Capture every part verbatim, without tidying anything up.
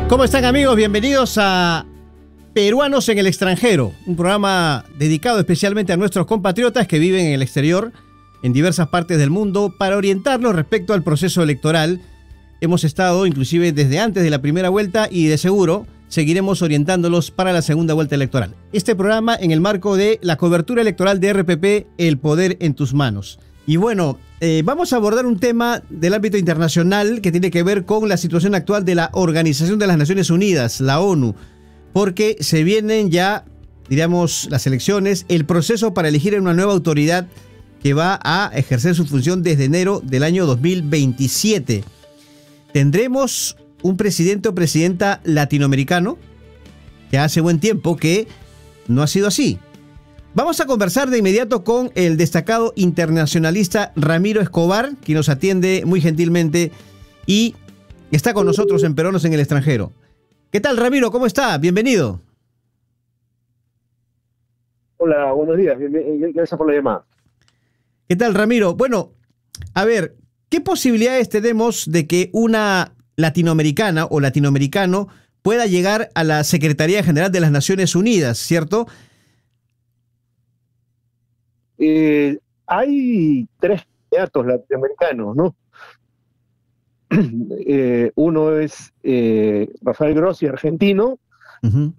¿Cómo están, amigos? Bienvenidos a Peruanos en el extranjero, un programa dedicado especialmente a nuestros compatriotas que viven en el exterior, en diversas partes del mundo, para orientarlos respecto al proceso electoral. Hemos estado inclusive desde antes de la primera vuelta y de seguro seguiremos orientándolos para la segunda vuelta electoral. Este programa en el marco de la cobertura electoral de R P P, El Poder en tus Manos. Y bueno, eh, vamos a abordar un tema del ámbito internacional que tiene que ver con la situación actual de la Organización de las Naciones Unidas, la ONU, porque se vienen ya, diríamos, las elecciones, el proceso para elegir una nueva autoridad que va a ejercer su función desde enero del año dos mil veintisiete. ¿Tendremos un presidente o presidenta latinoamericano? Ya hace buen tiempo que no ha sido así. Vamos a conversar de inmediato con el destacado internacionalista Ramiro Escobar, quien nos atiende muy gentilmente y está con nosotros en Peruanos en el extranjero. ¿Qué tal, Ramiro? ¿Cómo está? Bienvenido. Hola, buenos días. Gracias por la llamada. ¿Qué tal, Ramiro? Bueno, a ver, ¿qué posibilidades tenemos de que una latinoamericana o latinoamericano pueda llegar a la Secretaría General de las Naciones Unidas, cierto? Eh, hay tres candidatos latinoamericanos, ¿no? eh, uno es eh, Rafael Grossi, argentino. Uh-huh.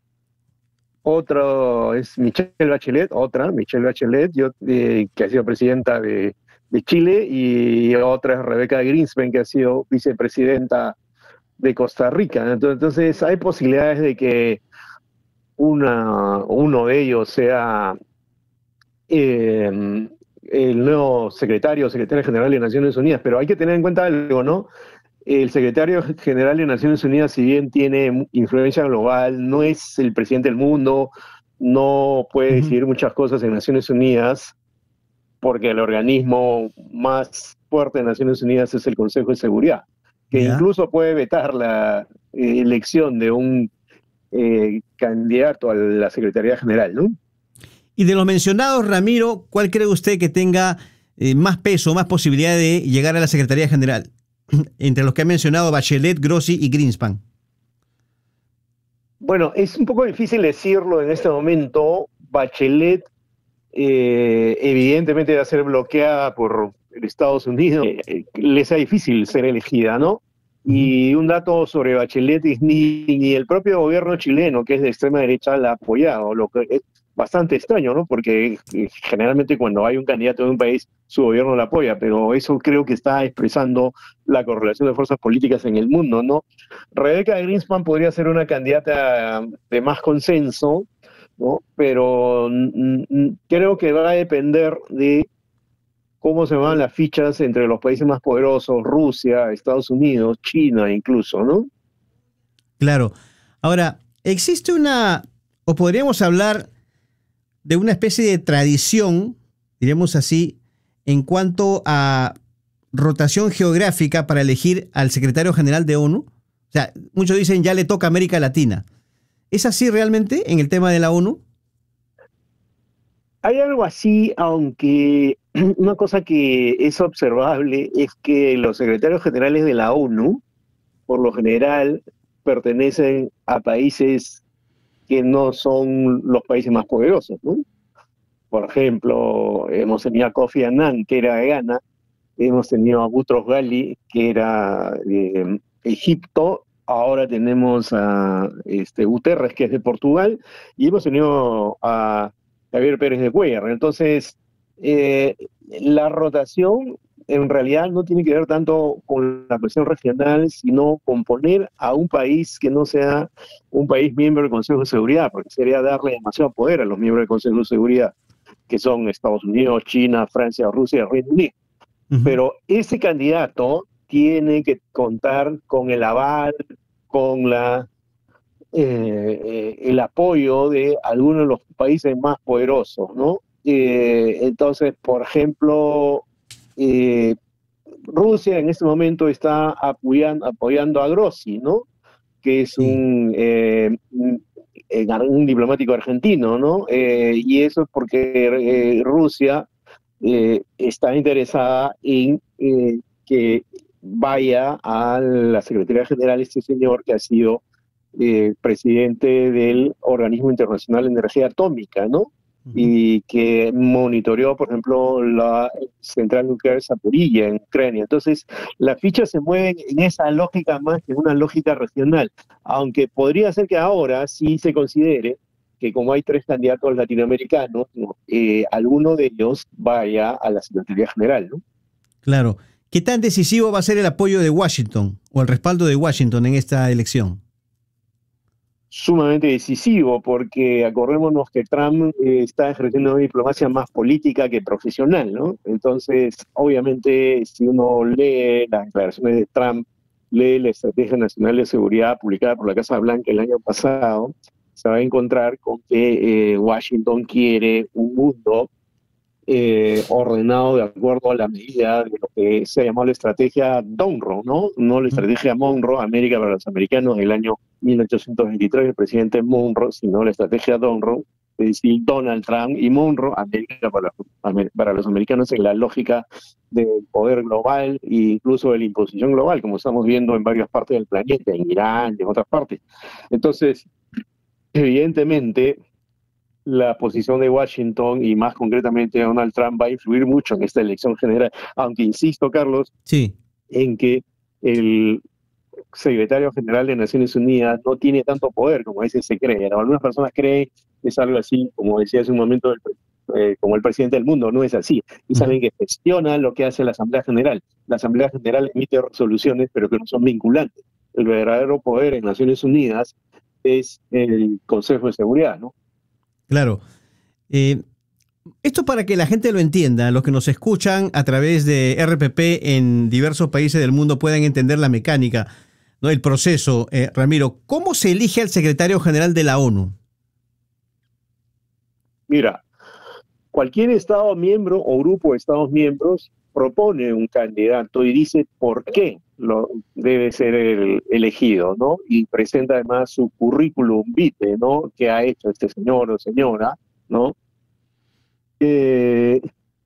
Otro es Michelle Bachelet, otra, Michelle Bachelet, yo, eh, que ha sido presidenta de, de Chile, y otra es Rebeca Greenspan, que ha sido vicepresidenta de Costa Rica. Entonces, hay posibilidades de que una, uno de ellos sea eh, el nuevo secretario o secretaria general de Naciones Unidas, pero hay que tener en cuenta algo, ¿no? El secretario general de Naciones Unidas, si bien tiene influencia global, no es el presidente del mundo, no puede Uh-huh. decidir muchas cosas en Naciones Unidas, porque el organismo más fuerte de Naciones Unidas es el Consejo de Seguridad, que Yeah. incluso puede vetar la eh, elección de un eh, candidato a la Secretaría General, ¿no? Y de los mencionados, Ramiro, ¿cuál cree usted que tenga eh, más peso, más posibilidad de llegar a la Secretaría General? Entre los que ha mencionado Bachelet, Grossi y Greenspan. Bueno, es un poco difícil decirlo en este momento. Bachelet eh, evidentemente va a ser bloqueada por Estados Unidos. Eh, les es difícil ser elegida, ¿no? Y un dato sobre Bachelet es ni, ni el propio gobierno chileno, que es de extrema derecha, la ha apoyado, lo que es bastante extraño, ¿no? Porque eh, generalmente cuando hay un candidato de un país, su gobierno la apoya, pero eso creo que está expresando la correlación de fuerzas políticas en el mundo, ¿no? Rebeca Greenspan podría ser una candidata de más consenso, ¿no? Pero mm, mm, creo que va a depender de cómo se van las fichas entre los países más poderosos, Rusia, Estados Unidos, China incluso, ¿no? Claro. Ahora, existe una, o podríamos hablar de una especie de tradición, diríamos así, en cuanto a rotación geográfica para elegir al secretario general de ONU. O sea, muchos dicen ya le toca a América Latina. ¿Es así realmente en el tema de la ONU? Hay algo así, aunque una cosa que es observable es que los secretarios generales de la ONU, por lo general, pertenecen a países que no son los países más poderosos, ¿no? Por ejemplo, hemos tenido a Kofi Annan, que era de Ghana, hemos tenido a Boutros Ghali, que era de Egipto, ahora tenemos a este, Guterres, que es de Portugal, y hemos tenido a Javier Pérez de Cuellar. Entonces, eh, la rotación en realidad no tiene que ver tanto con la cuestión regional, sino con poner a un país que no sea un país miembro del Consejo de Seguridad, porque sería darle demasiado poder a los miembros del Consejo de Seguridad, que son Estados Unidos, China, Francia, Rusia y el Reino Unido. Uh-huh. Pero ese candidato tiene que contar con el aval, con la eh, eh, el apoyo de algunos de los países más poderosos, ¿no? Eh, entonces, por ejemplo, eh, Rusia en este momento está apoyando, apoyando a Grossi, ¿no? Que es un, eh, un, un diplomático argentino, ¿no? Eh, y eso es porque eh, Rusia eh, está interesada en eh, que vaya a la Secretaría General este señor que ha sido eh, presidente del Organismo Internacional de Energía Atómica, ¿no? Y que monitoreó, por ejemplo, la central nuclear de Zaporilla en Ucrania. Entonces, las fichas se mueven en esa lógica más que en una lógica regional, aunque podría ser que ahora sí se considere que como hay tres candidatos latinoamericanos, ¿no? eh, alguno de ellos vaya a la Secretaría General, ¿no? Claro. ¿Qué tan decisivo va a ser el apoyo de Washington o el respaldo de Washington en esta elección? Sumamente decisivo, porque acordémonos que Trump eh, está ejerciendo una diplomacia más política que profesional, ¿no? Entonces, obviamente, si uno lee las declaraciones de Trump, lee la Estrategia Nacional de Seguridad publicada por la Casa Blanca el año pasado, se va a encontrar con que eh, Washington quiere un mundo eh, ordenado de acuerdo a la medida de lo que se ha llamado la estrategia Monroe, ¿no? No la estrategia Monroe, América para los americanos del año mil ochocientos veintitrés, el presidente Monroe, sino la estrategia Monroe, es decir, Donald Trump y Monroe, América para, para los americanos en la lógica del poder global e incluso de la imposición global, como estamos viendo en varias partes del planeta, en Irán y en otras partes. Entonces, evidentemente, la posición de Washington y más concretamente Donald Trump va a influir mucho en esta elección general, aunque insisto, Carlos, sí, en que el secretario general de Naciones Unidas no tiene tanto poder como a veces se cree, ¿no? Algunas personas creen que es algo así, como decía hace un momento, el, eh, como el presidente del mundo. No es así. Y saben que gestiona lo que hace la Asamblea General. La Asamblea General emite resoluciones, pero que no son vinculantes. El verdadero poder en Naciones Unidas es el Consejo de Seguridad, ¿no? Claro. Eh, esto para que la gente lo entienda, los que nos escuchan a través de R P P en diversos países del mundo puedan entender la mecánica, ¿no? El proceso. Eh, Ramiro, ¿cómo se elige al secretario general de la ONU? Mira, cualquier Estado miembro o grupo de Estados miembros propone un candidato y dice por qué lo debe ser el elegido, ¿no? Y presenta además su currículum vitae, ¿no? ¿Qué ha hecho este señor o señora, ¿no? Eh,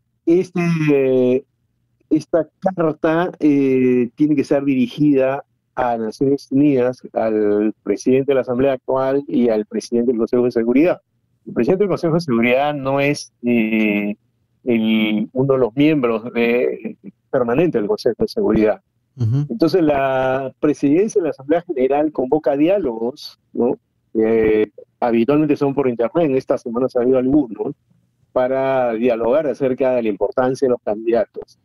este, esta carta eh, tiene que ser dirigida a Naciones Unidas, al presidente de la Asamblea actual y al presidente del Consejo de Seguridad. El presidente del Consejo de Seguridad no es eh, el, uno de los miembros de, permanentes del Consejo de Seguridad. Uh-huh. Entonces la presidencia de la Asamblea General convoca diálogos, ¿no? Eh, habitualmente son por internet, en estas semanas ha habido algunos, para dialogar acerca de la importancia de los candidatos.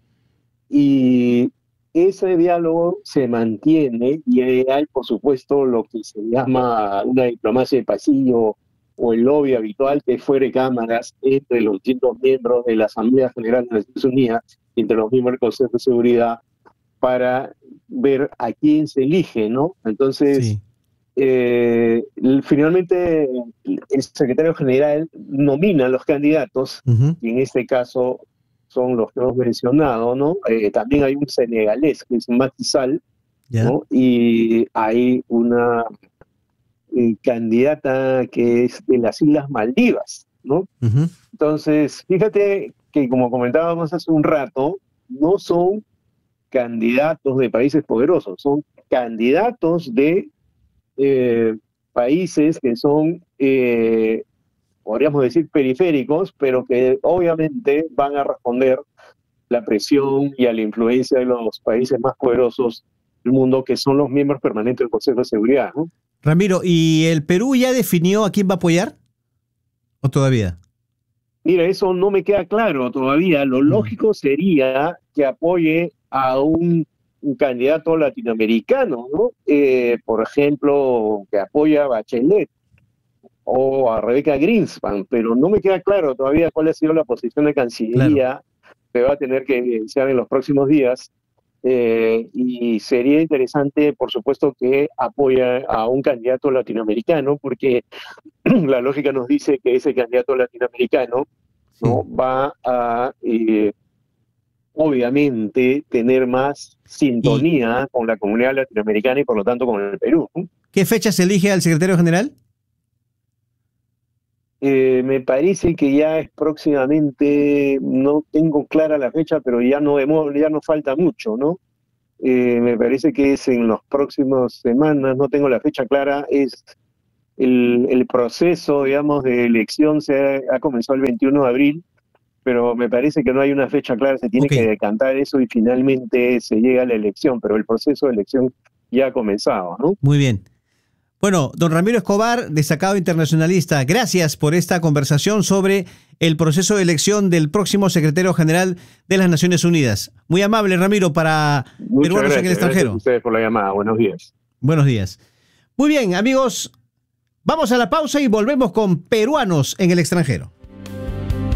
Y ese diálogo se mantiene y hay, por supuesto, lo que se llama una diplomacia de pasillo o el lobby habitual, que fuera de cámaras entre los distintos miembros de la Asamblea General de Naciones Unidas y entre los miembros del Consejo de Seguridad para ver a quién se elige, ¿no? Entonces, sí. eh, finalmente el secretario general nomina a los candidatos, uh-huh. y en este caso son los que hemos mencionado, ¿no? Eh, también hay un senegalés, que es Macky Sall, yeah. ¿no? Y hay una eh, candidata que es de las Islas Maldivas, ¿no? Uh-huh. Entonces, fíjate que, como comentábamos hace un rato, no son candidatos de países poderosos, son candidatos de eh, países que son, eh, podríamos decir, periféricos, pero que obviamente van a responder la presión y a la influencia de los países más poderosos del mundo, que son los miembros permanentes del Consejo de Seguridad, ¿no? Ramiro, ¿y el Perú ya definió a quién va a apoyar? ¿O todavía? Mira, eso no me queda claro todavía. Lo lógico sería que apoye a un, un candidato latinoamericano, ¿no? Eh, por ejemplo, que apoya a Bachelet o a Rebeca Greenspan, pero no me queda claro todavía cuál ha sido la posición de Cancillería, que va a tener que evidenciar en los próximos días. Eh, y sería interesante, por supuesto, que apoye a un candidato latinoamericano, porque la lógica nos dice que ese candidato latinoamericano, sí. ¿no? va a, eh, obviamente, tener más sintonía y... con la comunidad latinoamericana y, por lo tanto, con el Perú. ¿Qué fecha se elige al secretario general? Eh, me parece que ya es próximamente, no tengo clara la fecha, pero ya no, ya no falta mucho, ¿no? Eh, me parece que es en las próximas semanas, no tengo la fecha clara, es el, el proceso, digamos, de elección se ha, ha comenzado el veintiuno de abril, pero me parece que no hay una fecha clara, se tiene Okay. que decantar eso y finalmente se llega a la elección, pero el proceso de elección ya ha comenzado, ¿no? Muy bien. Bueno, don Ramiro Escobar, destacado internacionalista, gracias por esta conversación sobre el proceso de elección del próximo secretario general de las Naciones Unidas. Muy amable, Ramiro, para Muchas peruanos gracias, en el extranjero. gracias a ustedes por la llamada. Buenos días. Buenos días. Muy bien, amigos, vamos a la pausa y volvemos con peruanos en el extranjero.